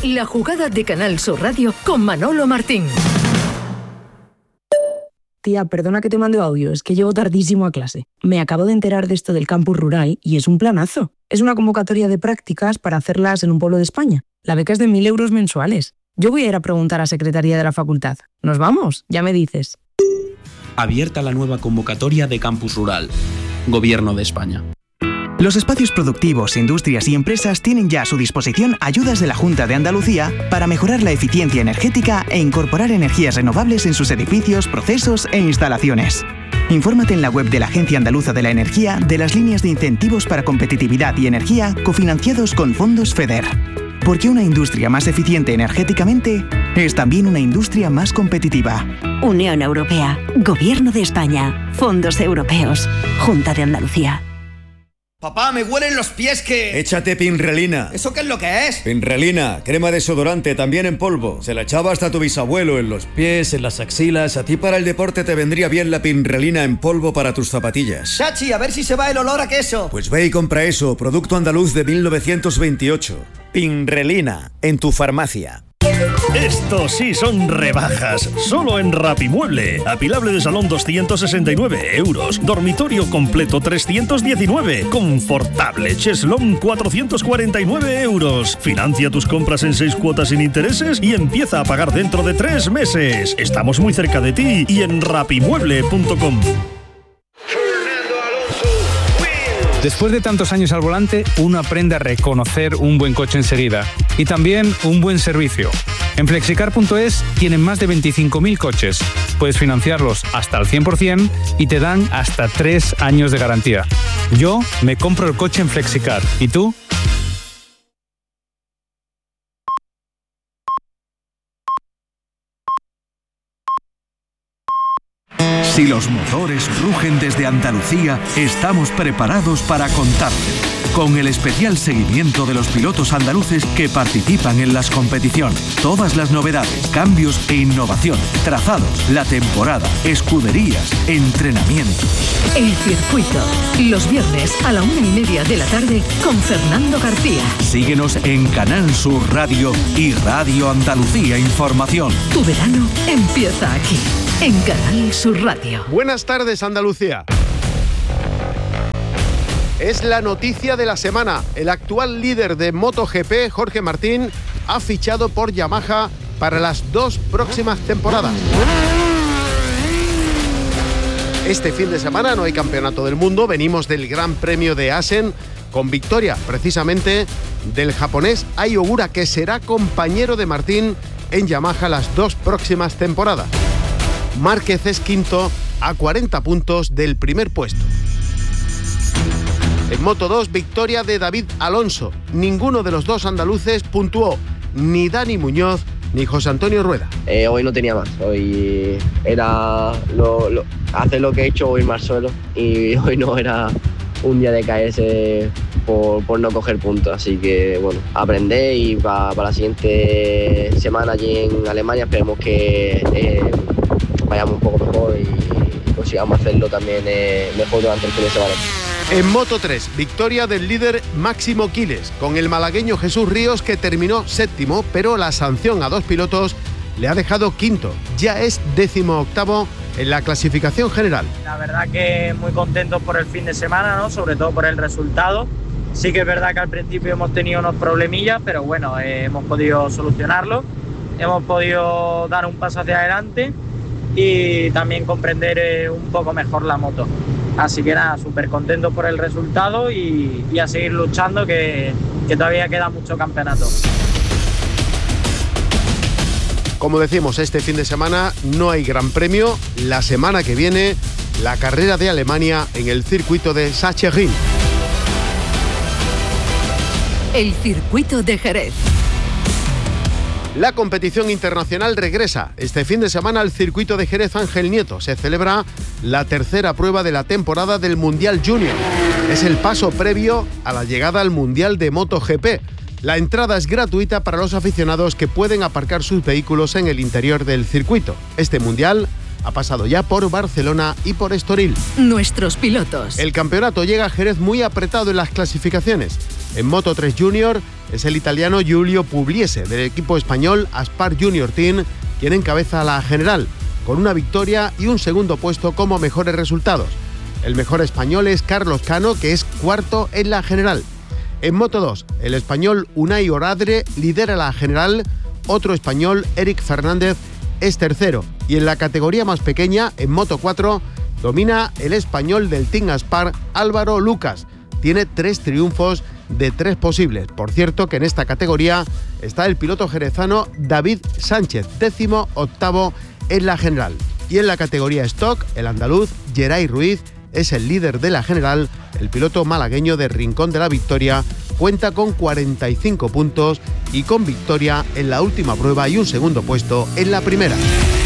La jugada de Canal Sur Radio con Manolo Martín. Tía, perdona que te mande audio, es que llego tardísimo a clase. Me acabo de enterar de esto del campus rural y es un planazo. Es una convocatoria de prácticas para hacerlas en un pueblo de España. La beca es de 1.000 euros mensuales. Yo voy a ir a preguntar a Secretaría de la Facultad. ¿Nos vamos? Ya me dices. Abierta la nueva convocatoria de Campus Rural. Gobierno de España. Los espacios productivos, industrias y empresas tienen ya a su disposición ayudas de la Junta de Andalucía para mejorar la eficiencia energética e incorporar energías renovables en sus edificios, procesos e instalaciones. Infórmate en la web de la Agencia Andaluza de la Energía de las líneas de incentivos para competitividad y energía cofinanciados con fondos FEDER. Porque una industria más eficiente energéticamente es también una industria más competitiva. Unión Europea, Gobierno de España, Fondos Europeos, Junta de Andalucía. Papá, me huelen los pies que... Échate Pinrelina. ¿Eso qué es lo que es? Pinrelina, crema desodorante, también en polvo. Se la echaba hasta tu bisabuelo en los pies, en las axilas. A ti para el deporte te vendría bien la Pinrelina en polvo para tus zapatillas. Chachi, a ver si se va el olor a queso. Pues ve y compra eso, producto andaluz de 1928. Pinrelina, en tu farmacia. Estos sí son rebajas, solo en Rapimueble. Apilable de salón 269 euros, dormitorio completo 319, confortable cheslón 449 euros. Financia tus compras en 6 cuotas sin intereses y empieza a pagar dentro de 3 meses. Estamos muy cerca de ti y en rapimueble.com. Después de tantos años al volante, uno aprende a reconocer un buen coche enseguida y también un buen servicio. En Flexicar.es tienen más de 25.000 coches. Puedes financiarlos hasta el 100% y te dan hasta 3 años de garantía. Yo me compro el coche en Flexicar. ¿Y tú? Si los motores rugen desde Andalucía, estamos preparados para contarte. Con el especial seguimiento de los pilotos andaluces que participan en las competiciones. Todas las novedades, cambios e innovaciones, trazados, la temporada, escuderías, entrenamientos. El circuito, los viernes a la 1:30 de la tarde con Fernando García. Síguenos en Canal Sur Radio y Radio Andalucía Información. Tu verano empieza aquí, en Canal Sur Radio. Buenas tardes, Andalucía. Es la noticia de la semana. El actual líder de MotoGP, Jorge Martín, ha fichado por Yamaha para las 2 próximas temporadas. Este fin de semana no hay campeonato del mundo. Venimos del Gran Premio de Assen con victoria precisamente del japonés Ai Ogura, que será compañero de Martín en Yamaha las 2 próximas temporadas. Márquez es quinto a 40 puntos del primer puesto. En Moto2, victoria de David Alonso. Ninguno de los dos andaluces puntuó, ni Dani Muñoz ni José Antonio Rueda. Hoy no tenía más, hoy era hacer lo que he hecho, o irme al suelo, y hoy no era un día de caerse por no coger puntos, así que bueno, aprender y para la siguiente semana allí en Alemania esperemos que vayamos un poco mejor y consigamos hacerlo también mejor durante el fin de semana. En Moto3, victoria del líder Máximo Quiles, con el malagueño Jesús Ríos, que terminó séptimo, pero la sanción a 2 pilotos le ha dejado quinto. Ya es 18º en la clasificación general. La verdad que muy contentos por el fin de semana, ¿no? Sobre todo por el resultado. Sí que es verdad que al principio hemos tenido unos problemillas, pero bueno, hemos podido solucionarlo. Hemos podido dar un paso hacia adelante y también comprender un poco mejor la moto. Así que nada, súper contento por el resultado y a seguir luchando, que todavía queda mucho campeonato. Como decimos, este fin de semana no hay gran premio. La semana que viene, la carrera de Alemania en el circuito de Sachsenring. El circuito de Jerez. La competición internacional regresa. Este fin de semana al circuito de Jerez Ángel Nieto se celebra la tercera prueba de la temporada del Mundial Junior. Es el paso previo a la llegada al Mundial de MotoGP. La entrada es gratuita para los aficionados que pueden aparcar sus vehículos en el interior del circuito. Este Mundial ha pasado ya por Barcelona y por Estoril. Nuestros pilotos. El campeonato llega a Jerez muy apretado en las clasificaciones. En Moto3 Junior, es el italiano Giulio Pugliese, del equipo español Aspar Junior Team, quien encabeza la general, con una victoria y un segundo puesto como mejores resultados. El mejor español es Carlos Cano, que es cuarto en la general. En Moto 2, el español Unai Oradre lidera la general, otro español, Eric Fernández, es tercero. Y en la categoría más pequeña, en Moto 4, domina el español del Team Aspar, Álvaro Lucas. Tiene 3 triunfos de 3 posibles. Por cierto, que en esta categoría está el piloto jerezano David Sánchez, 18º en la general. Y en la categoría Stock, el andaluz Geray Ruiz es el líder de la general. El piloto malagueño de Rincón de la Victoria cuenta con 45 puntos y con victoria en la última prueba y un segundo puesto en la primera.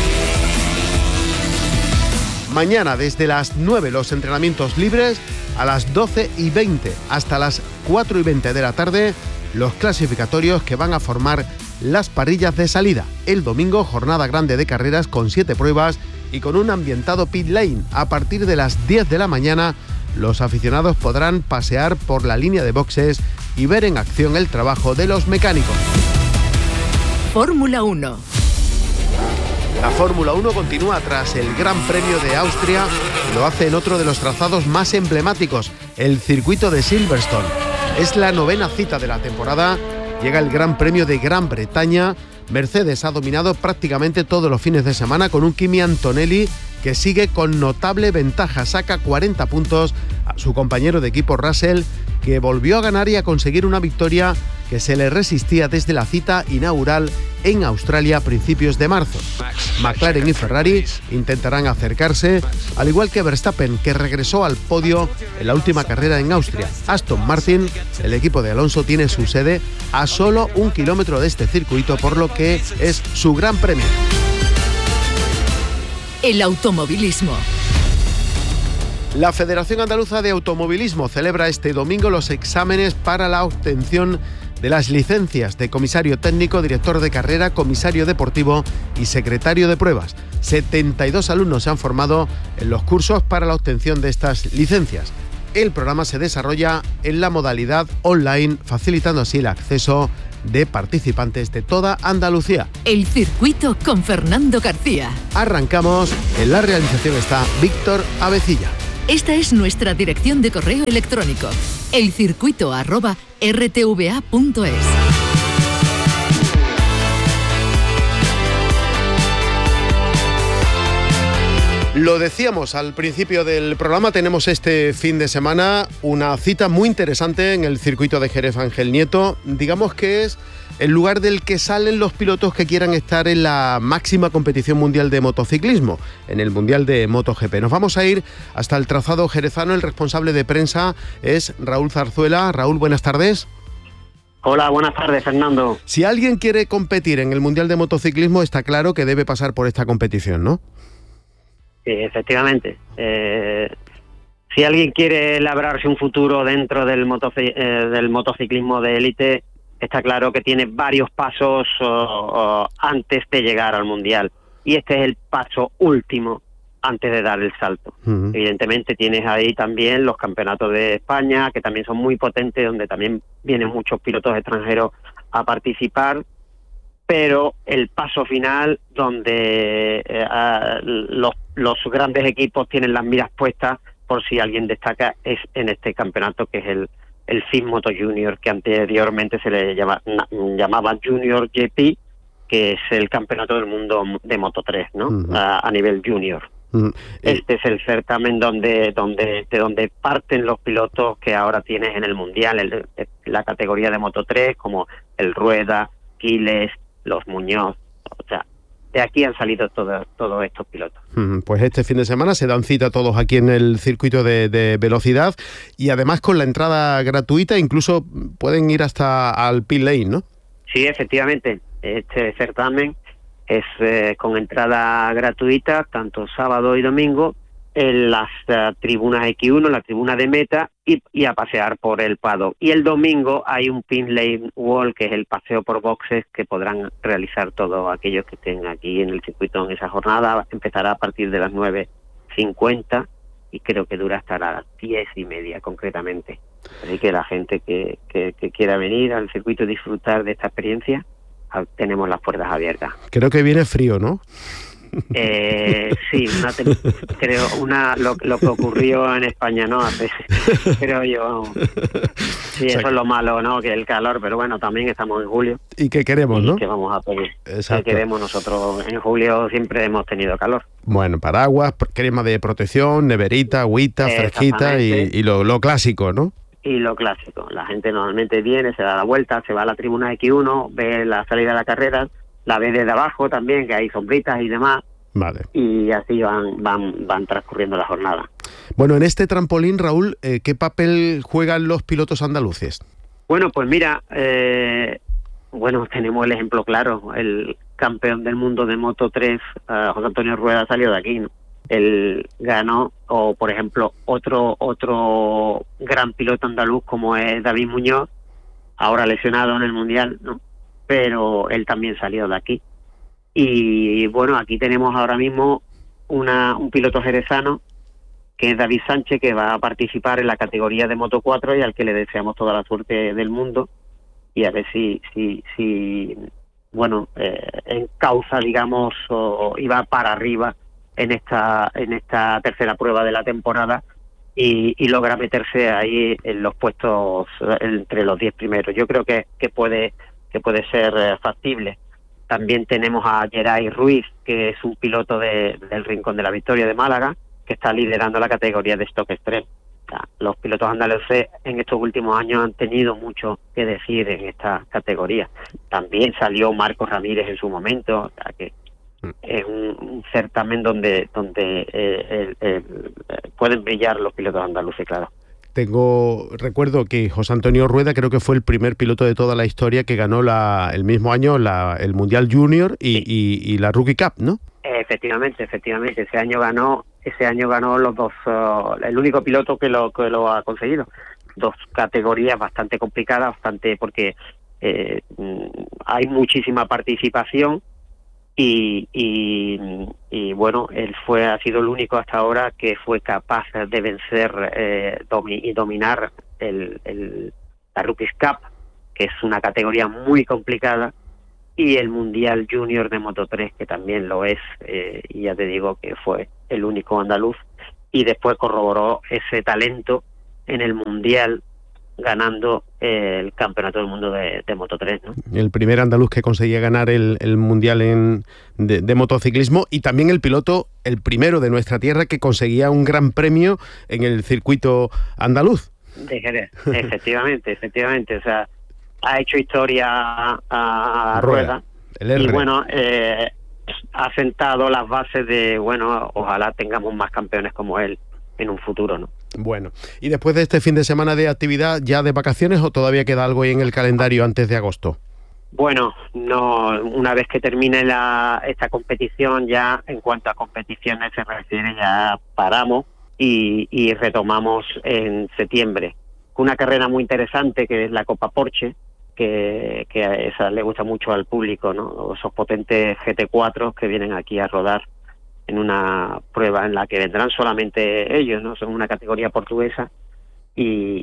Mañana desde las 9 los entrenamientos libres, a las 12:20 hasta las 4:20 de la tarde los clasificatorios que van a formar las parrillas de salida. El domingo jornada grande de carreras con 7 pruebas y con un ambientado pit lane. A partir de las 10 de la mañana los aficionados podrán pasear por la línea de boxes y ver en acción el trabajo de los mecánicos. Fórmula 1. La Fórmula 1 continúa tras el Gran Premio de Austria. Lo hace en otro de los trazados más emblemáticos, el circuito de Silverstone. Es la 9ª cita de la temporada. Llega el Gran Premio de Gran Bretaña. Mercedes ha dominado prácticamente todos los fines de semana con un Kimi Antonelli que sigue con notable ventaja. Saca 40 puntos a su compañero de equipo Russell, que volvió a ganar y a conseguir una victoria que se le resistía desde la cita inaugural en Australia a principios de marzo. McLaren y Ferrari intentarán acercarse, al igual que Verstappen, que regresó al podio en la última carrera en Austria. Aston Martin, el equipo de Alonso, tiene su sede a solo 1 kilómetro de este circuito, por lo que es su gran premio. El automovilismo. La Federación Andaluza de Automovilismo celebra este domingo los exámenes para la obtención de las licencias de comisario técnico, director de carrera, comisario deportivo y secretario de pruebas. 72 alumnos se han formado en los cursos para la obtención de estas licencias. El programa se desarrolla en la modalidad online, facilitando así el acceso de participantes de toda Andalucía. El circuito con Fernando García. Arrancamos. En la realización está Víctor Avecilla. Esta es nuestra dirección de correo electrónico, elcircuito@rtva.es. Lo decíamos al principio del programa, tenemos este fin de semana una cita muy interesante en el circuito de Jerez Ángel Nieto. Digamos que es el lugar del que salen los pilotos que quieran estar en la máxima competición mundial de motociclismo, en el Mundial de MotoGP. Nos vamos a ir hasta el trazado jerezano. El responsable de prensa es Raúl Zarzuela. Raúl, buenas tardes. Hola, buenas tardes, Fernando. Si alguien quiere competir en el Mundial de Motociclismo, está claro que debe pasar por esta competición, ¿no? Sí, efectivamente. Si alguien quiere labrarse un futuro dentro del motociclismo de élite, está claro que tiene varios pasos antes de llegar al Mundial. Y este es el paso último antes de dar el salto. Uh-huh. Evidentemente tienes ahí también los campeonatos de España, que también son muy potentes, donde también vienen muchos pilotos extranjeros a participar. Pero el paso final, donde los grandes equipos tienen las miras puestas por si alguien destaca, es en este campeonato, que es el FIM Moto Junior, que anteriormente se le llamaba Junior GP, que es el campeonato del mundo de Moto 3, ¿no? Uh-huh. A nivel junior. Uh-huh. Este es el certamen de donde parten los pilotos que ahora tienes en el Mundial, la categoría de Moto 3, como el Rueda, Quiles, los Muñoz, o sea, de aquí han salido todos estos pilotos. Pues este fin de semana se dan cita todos aquí en el circuito de velocidad, y además con la entrada gratuita, incluso pueden ir hasta al pit lane, ¿no? Sí, efectivamente, este certamen es con entrada gratuita, tanto sábado y domingo, en las tribunas X1, la tribuna de meta, y a pasear por el paddock. Y el domingo hay un pit lane wall, que es el paseo por boxes, que podrán realizar todos aquellos que estén aquí en el circuito en esa jornada. Empezará a partir de las 9:50 y creo que dura hasta las 10:30 concretamente. Así que la gente que quiera venir al circuito y disfrutar de esta experiencia, tenemos las puertas abiertas. Creo que viene frío, ¿no? Sí, lo que ocurrió en España, ¿no? Creo yo. Sí, eso es lo malo, ¿no? Que el calor, pero bueno, también estamos en julio. ¿Y qué queremos, no? ¿Qué vamos a pedir? Exacto. ¿Qué queremos nosotros? En julio siempre hemos tenido calor. Bueno, paraguas, crema de protección, neverita, agüita, fresquita y lo clásico, ¿no? Y lo clásico. La gente normalmente viene, se da la vuelta, se va a la tribuna X1, ve la salida de la carrera, la ve desde abajo también, que hay sombritas y demás. Vale. Y así van transcurriendo la jornada. Bueno, en este trampolín, Raúl, ¿qué papel juegan los pilotos andaluces? Bueno, pues mira, tenemos el ejemplo claro. El campeón del mundo de Moto 3, José Antonio Rueda, salió de aquí, ¿no? Él ganó, o por ejemplo, otro gran piloto andaluz como es David Muñoz, ahora lesionado en el Mundial, ¿no? Pero él también salió de aquí. Y bueno, aquí tenemos ahora mismo un piloto jerezano, que es David Sánchez, que va a participar en la categoría de Moto 4 y al que le deseamos toda la suerte del mundo, y a ver si encauza, digamos, y va para arriba en esta tercera prueba de la temporada y logra meterse ahí en los puestos entre los 10 primeros. Yo creo que puede ser factible. También tenemos a Geray Ruiz, que es un piloto del Rincón de la Victoria de Málaga, que está liderando la categoría de Stock Extreme. O sea, los pilotos andaluces en estos últimos años han tenido mucho que decir en esta categoría. También salió Marcos Ramírez en su momento, o sea que es un certamen donde pueden brillar los pilotos andaluces, claro. Recuerdo que José Antonio Rueda creo que fue el primer piloto de toda la historia que ganó el mismo año el Mundial Junior y la Rookie Cup, ¿no? Efectivamente. Ese año ganó los dos, el único piloto que lo ha conseguido. Dos categorías bastante complicadas, porque hay muchísima participación y bueno, él ha sido el único hasta ahora que fue capaz de vencer y dominar la Rookies Cup, que es una categoría muy complicada, y el Mundial Junior de Moto 3, que también lo es, y ya te digo que fue el único andaluz, y después corroboró ese talento en el Mundial, ganando el Campeonato del Mundo de Moto 3, ¿no? El primer andaluz que conseguía ganar el Mundial de motociclismo, y también el primero de nuestra tierra que conseguía un gran premio en el circuito andaluz. De Jerez, efectivamente. O sea, ha hecho historia a Rueda. Y bueno, ha sentado las bases de, ojalá tengamos más campeones como él en un futuro, ¿no? Bueno, y después de este fin de semana de actividad, ¿ya de vacaciones o todavía queda algo ahí en el calendario antes de agosto? Bueno, no, una vez que termine esta competición, ya en cuanto a competiciones se refiere, ya paramos y retomamos en septiembre. Una carrera muy interesante que es la Copa Porsche, que esa le gusta mucho al público, ¿no? Esos potentes GT4 que vienen aquí a rodar en una prueba en la que vendrán solamente ellos, ¿no? Son una categoría portuguesa y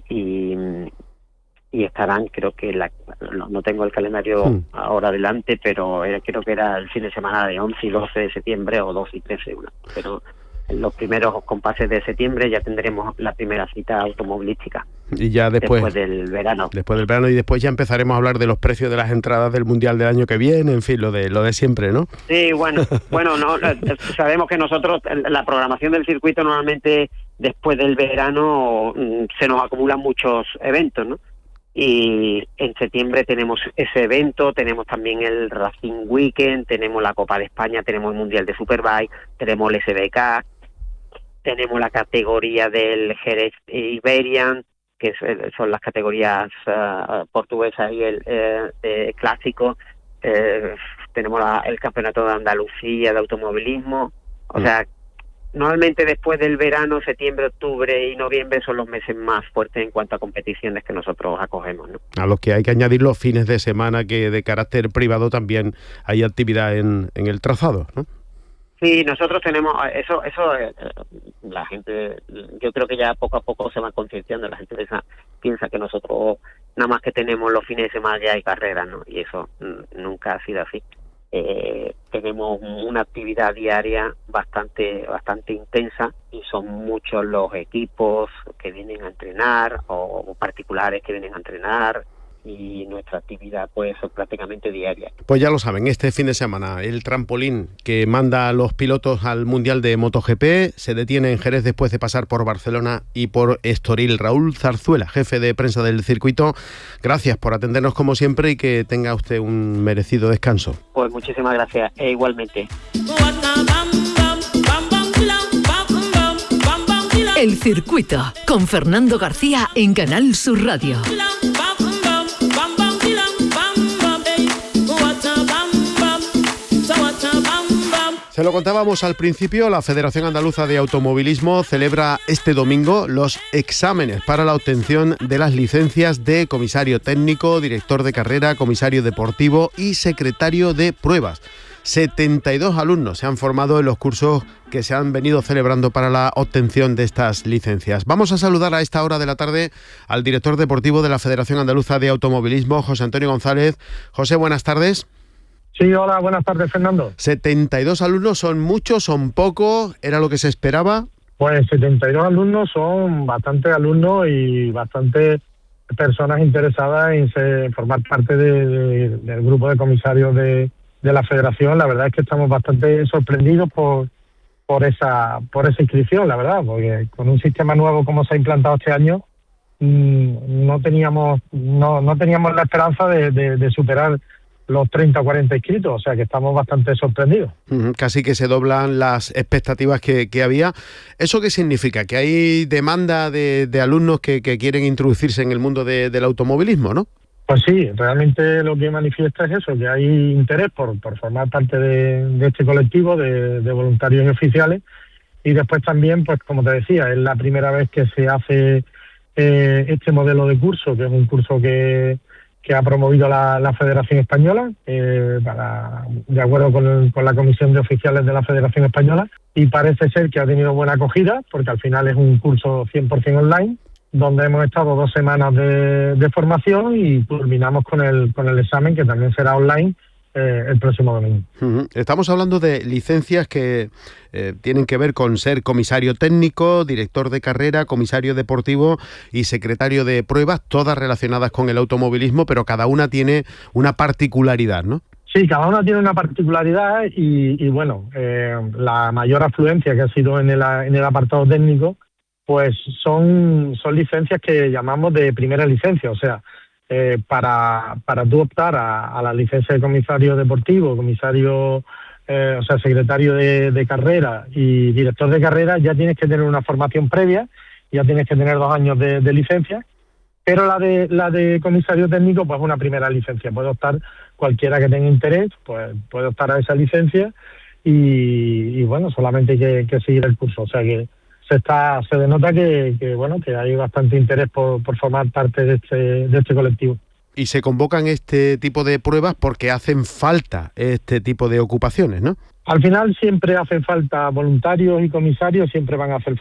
estarán, creo que no tengo el calendario ahora adelante, pero creo que era el fin de semana de 11 y 12 de septiembre o 2 y 13, pero en los primeros compases de septiembre ya tendremos la primera cita automovilística. Y ya después del verano. Después del verano, y después ya empezaremos a hablar de los precios de las entradas del Mundial del año que viene, en fin, lo de siempre, ¿no? Sí, bueno, no, sabemos que nosotros, la programación del circuito normalmente después del verano se nos acumulan muchos eventos, ¿no? Y en septiembre tenemos ese evento, tenemos también el Racing Weekend, tenemos la Copa de España, tenemos el Mundial de Superbike, tenemos el SBK, tenemos la categoría del Jerez Iberian, que son las categorías portuguesas y el clásico. Tenemos el Campeonato de Andalucía de automovilismo. O sea, normalmente después del verano, septiembre, octubre y noviembre son los meses más fuertes en cuanto a competiciones que nosotros acogemos, ¿no? A los que hay que añadir los fines de semana, que de carácter privado también hay actividad en el trazado, ¿no? Sí, nosotros tenemos eso la gente, yo creo que ya poco a poco se va concienciando, la gente piensa que nosotros nada más que tenemos los fines de semana ya hay carreras, ¿no? Y eso nunca ha sido así. Tenemos una actividad diaria bastante intensa y son muchos los equipos que vienen a entrenar o particulares que vienen a entrenar, y nuestra actividad pues es prácticamente diaria. Pues ya lo saben, este fin de semana el trampolín que manda a los pilotos al Mundial de MotoGP se detiene en Jerez después de pasar por Barcelona y por Estoril. Raúl Zarzuela, jefe de prensa del circuito, gracias por atendernos como siempre y que tenga usted un merecido descanso. Pues muchísimas gracias, e igualmente. El circuito con Fernando García en Canal Sur Radio. Se lo contábamos al principio, la Federación Andaluza de Automovilismo celebra este domingo los exámenes para la obtención de las licencias de comisario técnico, director de carrera, comisario deportivo y secretario de pruebas. 72 alumnos se han formado en los cursos que se han venido celebrando para la obtención de estas licencias. Vamos a saludar a esta hora de la tarde al director deportivo de la Federación Andaluza de Automovilismo, José Antonio González. José, buenas tardes. Sí, hola, buenas tardes, Fernando. 72 alumnos, ¿son muchos, son pocos? ¿Era lo que se esperaba? Pues 72 alumnos son bastantes alumnos y bastantes personas interesadas en formar parte del grupo de comisarios de la Federación. La verdad es que estamos bastante sorprendidos por esa inscripción, la verdad, porque con un sistema nuevo como se ha implantado este año, no teníamos la esperanza de superar los 30 o 40 inscritos, o sea que estamos bastante sorprendidos. Casi que se doblan las expectativas que había. ¿Eso qué significa? Que hay demanda de alumnos que quieren introducirse en el mundo del automovilismo, ¿no? Pues sí, realmente lo que manifiesta es eso, que hay interés por formar parte de este colectivo de voluntarios y oficiales, y después también, pues como te decía, es la primera vez que se hace este modelo de curso, que es un curso que ha promovido la Federación Española, de acuerdo con la Comisión de Oficiales de la Federación Española, y parece ser que ha tenido buena acogida, porque al final es un curso 100% online, donde hemos estado 2 semanas de formación y culminamos con el examen, que también será online el próximo domingo. Estamos hablando de licencias que tienen que ver con ser comisario técnico, director de carrera, comisario deportivo y secretario de pruebas, todas relacionadas con el automovilismo, pero cada una tiene una particularidad, ¿no? Sí, cada una tiene una particularidad y bueno, la mayor afluencia que ha sido en el apartado técnico, pues son licencias que llamamos de primera licencia, o sea, para tú optar a la licencia de comisario deportivo, comisario, secretario de carrera y director de carrera, ya tienes que tener una formación previa, ya tienes que tener 2 años de licencia, pero la de comisario técnico, pues una primera licencia. Puede optar cualquiera que tenga interés, pues puede optar a esa licencia y bueno, solamente hay que seguir el curso, o sea que se denota que hay bastante interés por formar parte de este colectivo. Y se convocan este tipo de pruebas porque hacen falta este tipo de ocupaciones, ¿no? Al final siempre hacen falta voluntarios y comisarios, siempre van a hacer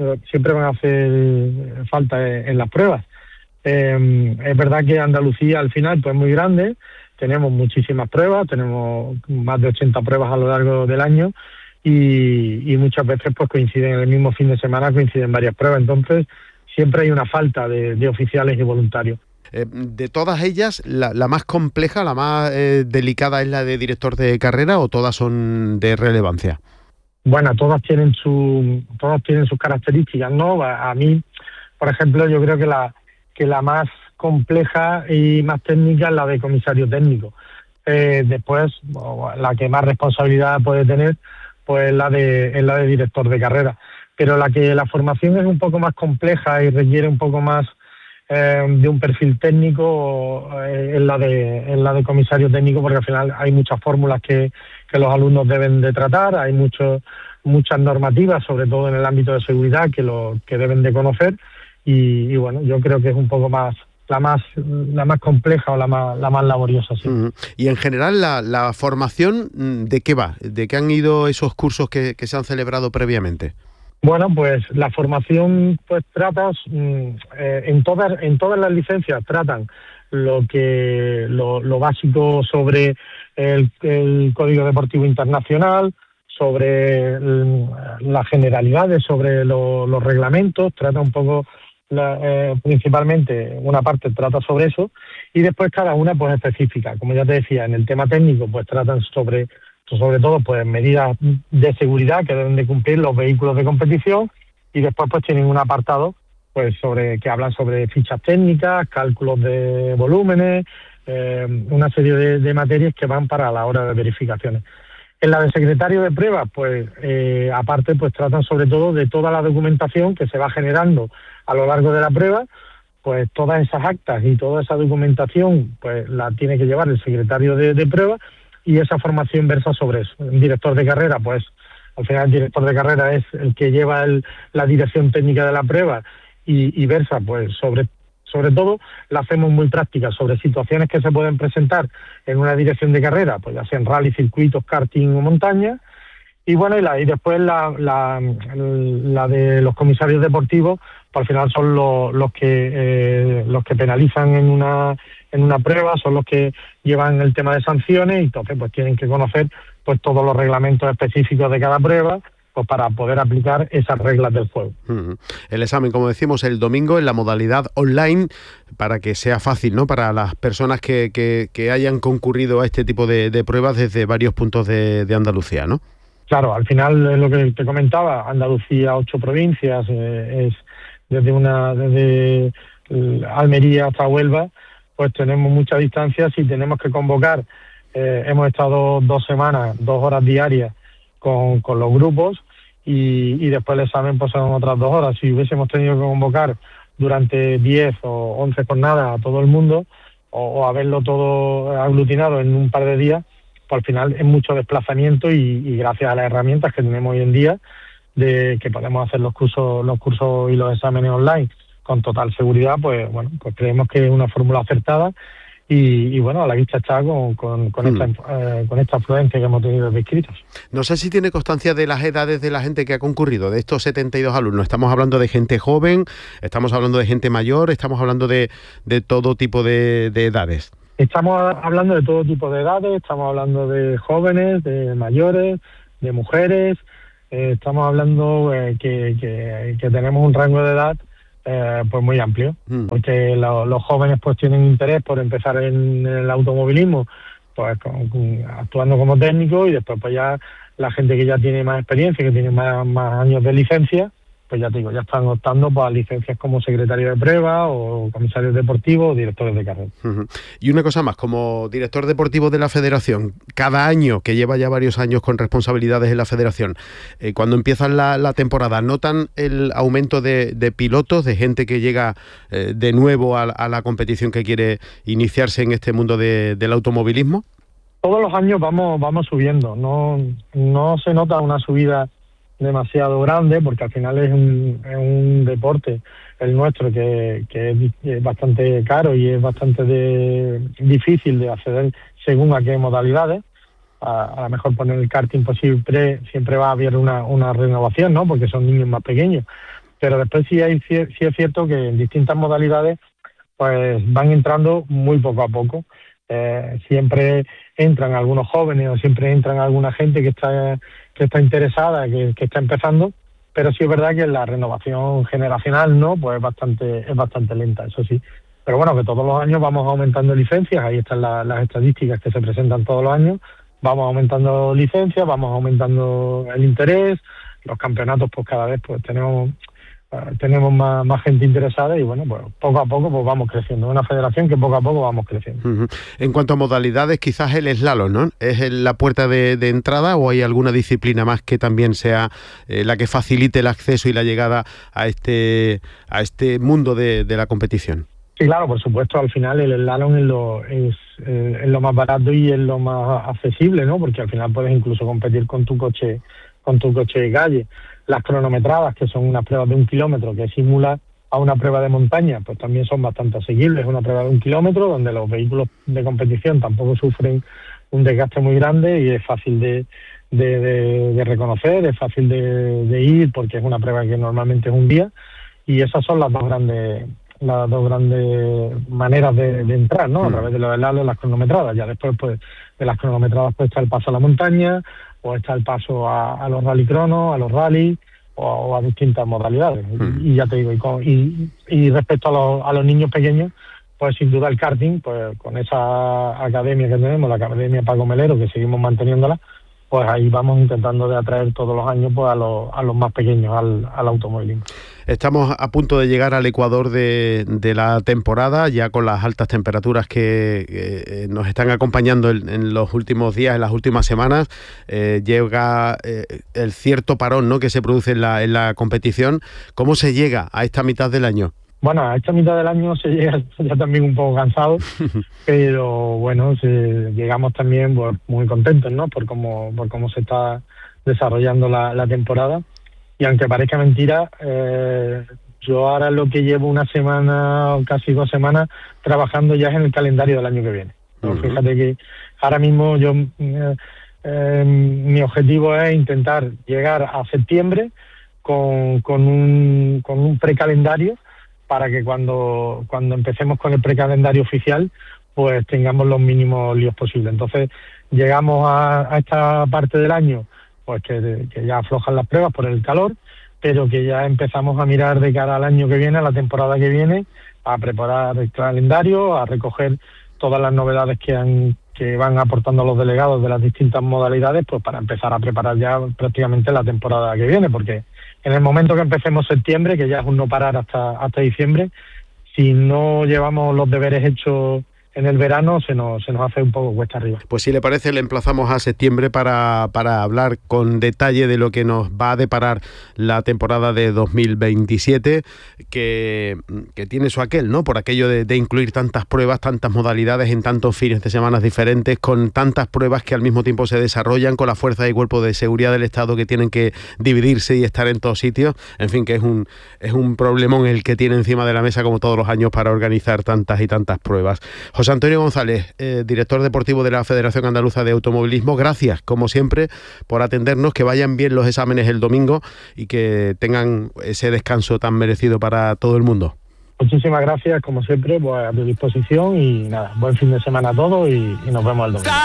falta en las pruebas. Es verdad que Andalucía al final pues es muy grande, tenemos muchísimas pruebas, tenemos más de 80 pruebas a lo largo del año, y muchas veces pues coinciden en el mismo fin de semana, coinciden varias pruebas, entonces siempre hay una falta de oficiales y voluntarios. De todas ellas, la más compleja, la más delicada es la de director de carrera, ¿o todas son de relevancia? Bueno, todas tienen sus características, ¿no? A mí, por ejemplo, yo creo que la más compleja y más técnica es la de comisario técnico. Después, la que más responsabilidad puede tener pues es la de director de carrera, pero la formación es un poco más compleja y requiere un poco más de un perfil técnico es la de comisario técnico, porque al final hay muchas fórmulas que los alumnos deben de tratar, hay muchas normativas, sobre todo en el ámbito de seguridad, que deben de conocer, y bueno, yo creo que es un poco más la más compleja o la más laboriosa. Sí. Y en general, la formación, ¿de qué va? ¿De qué han ido esos cursos que se han celebrado previamente? Bueno, pues la formación pues trata, en todas las licencias tratan lo básico sobre el Código Deportivo Internacional, sobre las generalidades, sobre los reglamentos, trata un poco, principalmente una parte trata sobre eso, y después cada una pues específica. Como ya te decía, en el tema técnico pues tratan sobre todo pues medidas de seguridad que deben de cumplir los vehículos de competición, y después pues tienen un apartado pues que hablan sobre fichas técnicas, cálculos de volúmenes, una serie de materias que van para la hora de verificaciones. En la de secretario de pruebas, pues aparte pues tratan sobre todo de toda la documentación que se va generando a lo largo de la prueba, pues todas esas actas y toda esa documentación pues la tiene que llevar el secretario de pruebas, y esa formación versa sobre eso. El director de carrera, pues al final el director de carrera es el que lleva la dirección técnica de la prueba y versa pues sobre todo la hacemos muy práctica sobre situaciones que se pueden presentar en una dirección de carrera, pues ya sean rally, circuitos, karting o montaña. Y bueno, y después la de los comisarios deportivos, pues al final son los que penalizan en una prueba, son los que llevan el tema de sanciones, y entonces pues tienen que conocer pues todos los reglamentos específicos de cada prueba, pues para poder aplicar esas reglas del juego. El examen, como decimos, el domingo en la modalidad online, para que sea fácil, ¿no?, para las personas que hayan concurrido a este tipo de pruebas desde varios puntos de Andalucía, ¿no? Claro, al final es lo que te comentaba, Andalucía, 8 provincias, es desde Almería hasta Huelva, pues tenemos mucha distancia. Si tenemos que convocar, hemos estado 2 semanas, 2 horas diarias con los grupos, y después el examen pues son otras 2 horas. Si hubiésemos tenido que convocar durante 10 o 11 jornadas a todo el mundo, o haberlo todo aglutinado en un par de días, pues al final es mucho desplazamiento, y gracias a las herramientas que tenemos hoy en día, de que podemos hacer los cursos y los exámenes online con total seguridad, pues bueno, pues creemos que es una fórmula acertada, y bueno, a la vista está con esta afluencia que hemos tenido de inscritos. No sé si tiene constancia de las edades de la gente que ha concurrido, de estos 72 alumnos. Estamos hablando de gente joven, estamos hablando de gente mayor, estamos hablando de todo tipo de edades. Estamos hablando de todo tipo de edades, estamos hablando de jóvenes, de mayores, de mujeres, estamos hablando que tenemos un rango de edad pues muy amplio, porque los jóvenes pues tienen interés por empezar en el automovilismo, pues actuando como técnico, y después pues ya la gente que ya tiene más experiencia, que tiene más años de licencia, pues ya te digo, ya están optando por licencias como secretario de prueba o comisarios deportivos o directores de carrera. Y una cosa más, como director deportivo de la federación, cada año, que lleva ya varios años con responsabilidades en la federación, cuando empiezan la temporada, ¿notan el aumento de pilotos, de gente que llega de nuevo a la competición, que quiere iniciarse en este mundo del automovilismo? Todos los años vamos subiendo, no se nota una subida demasiado grande, porque al final es un deporte, el nuestro, que es bastante caro y es bastante difícil de acceder según a qué modalidades. A lo mejor poner el karting pues siempre va a haber una renovación, ¿no?, porque son niños más pequeños, pero después sí es cierto que en distintas modalidades pues van entrando muy poco a poco. Siempre entran algunos jóvenes, o siempre entran alguna gente que está interesada, que está empezando, pero sí es verdad que la renovación generacional pues es bastante lenta, eso sí. Pero bueno, que todos los años vamos aumentando licencias, ahí están las estadísticas que se presentan todos los años, vamos aumentando licencias, vamos aumentando el interés, los campeonatos pues cada vez pues tenemos más gente interesada, y bueno, pues poco a poco pues vamos creciendo. Una federación que poco a poco vamos creciendo. En cuanto a modalidades, quizás el slalom, ¿no?, es la puerta de entrada, ¿o hay alguna disciplina más que también sea la que facilite el acceso y la llegada a este mundo de la competición? Sí, claro, por supuesto, al final el slalom es lo más barato y es lo más accesible, ¿no?, porque al final puedes incluso competir con tu coche de calle. Las cronometradas, que son unas pruebas de 1 kilómetro, que simula a una prueba de montaña, pues también son bastante asequibles. Es una prueba de 1 kilómetro donde los vehículos de competición tampoco sufren un desgaste muy grande y es fácil de reconocer, es fácil de ir porque es una prueba que normalmente es un día, y esas son las dos grandes maneras de entrar, ¿no? A través de los helados, las cronometradas. Ya después, pues, de las cronometradas pues está el paso a la montaña, o está el paso a los rallycronos, a los rallies, o a distintas modalidades. Y ya te digo, y respecto a los niños pequeños, pues sin duda el karting, pues con esa academia que tenemos, la Academia Paco Melero, que seguimos manteniéndola, pues ahí vamos intentando de atraer todos los años pues a los más pequeños al automovilismo. Estamos a punto de llegar al ecuador de la temporada, ya con las altas temperaturas que nos están acompañando en los últimos días, en las últimas semanas. Llega el cierto parón, ¿no?, que se produce en la competición. ¿Cómo se llega a esta mitad del año? Bueno, a esta mitad del año se llega ya también un poco cansado, pero bueno, llegamos también pues, muy contentos, ¿no?, por cómo se está desarrollando la temporada. Y aunque parezca mentira, yo ahora lo que llevo una semana o casi 2 semanas trabajando ya es en el calendario del año que viene. Fíjate que ahora mismo mi objetivo es intentar llegar a septiembre con un precalendario para que cuando empecemos con el precalendario oficial pues tengamos los mínimos líos posibles. Entonces llegamos a esta parte del año pues que ya aflojan las pruebas por el calor, pero que ya empezamos a mirar de cara al año que viene, a la temporada que viene, a preparar el calendario, a recoger todas las novedades que van aportando los delegados de las distintas modalidades, pues para empezar a preparar ya prácticamente la temporada que viene, porque en el momento que empecemos septiembre, que ya es un no parar hasta diciembre, si no llevamos los deberes hechos en el verano se nos hace un poco cuesta arriba. Pues si le parece, le emplazamos a septiembre para hablar con detalle de lo que nos va a deparar la temporada de 2027, que tiene su aquel, ¿no? Por aquello de incluir tantas pruebas, tantas modalidades en tantos fines de semana diferentes, con tantas pruebas que al mismo tiempo se desarrollan, con la fuerza y cuerpo de seguridad del Estado que tienen que dividirse y estar en todos sitios. En fin, que es un problemón el que tiene encima de la mesa, como todos los años, para organizar tantas y tantas pruebas. José Antonio González, director deportivo de la Federación Andaluza de Automovilismo, gracias, como siempre, por atendernos, que vayan bien los exámenes el domingo y que tengan ese descanso tan merecido para todo el mundo. Muchísimas gracias, como siempre, pues a tu disposición y nada, buen fin de semana a todos y nos vemos el domingo.